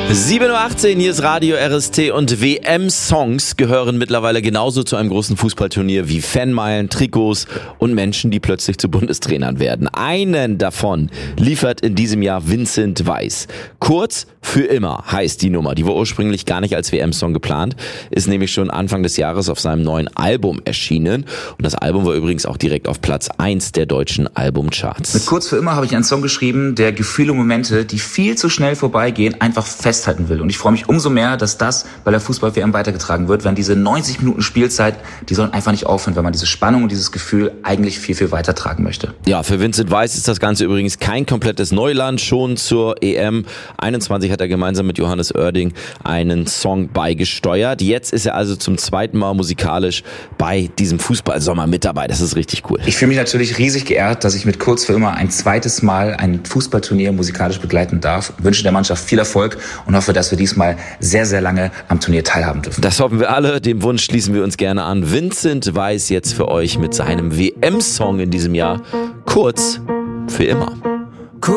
7:18 Uhr, hier ist Radio RST und WM-Songs gehören mittlerweile genauso zu einem großen Fußballturnier wie Fanmeilen, Trikots und Menschen, die plötzlich zu Bundestrainern werden. Einen davon liefert in diesem Jahr Vincent Weiss. Kurz für immer heißt die Nummer. Die war ursprünglich gar nicht als WM-Song geplant, ist nämlich schon Anfang des Jahres auf seinem neuen Album erschienen. Und das Album war übrigens auch direkt auf Platz 1 der deutschen Albumcharts. Mit Kurz für immer habe ich einen Song geschrieben, der Gefühle und Momente, die viel zu schnell vorbeigehen, einfach festhalten will. Und ich freue mich umso mehr, dass das bei der Fußball-WM weitergetragen wird, wenn diese 90 Minuten Spielzeit, die sollen einfach nicht aufhören, wenn man diese Spannung und dieses Gefühl eigentlich viel, viel weitertragen möchte. Ja, für Vincent Weiss ist das Ganze übrigens kein komplettes Neuland. Schon zur EM 21 hat er gemeinsam mit Johannes Oerding einen Song beigesteuert. Jetzt ist er also zum zweiten Mal musikalisch bei diesem Fußballsommer mit dabei. Das ist richtig cool. Ich fühle mich natürlich riesig geehrt, dass ich mit Kurz für immer ein zweites Mal ein Fußballturnier musikalisch begleiten darf. Ich wünsche der Mannschaft viel Erfolg und hoffe, dass wir diesmal sehr, sehr lange am Turnier teilhaben dürfen. Das hoffen wir alle. Dem Wunsch schließen wir uns gerne an. Vincent Weiss jetzt für euch mit seinem WM-Song in diesem Jahr. Kurz für immer.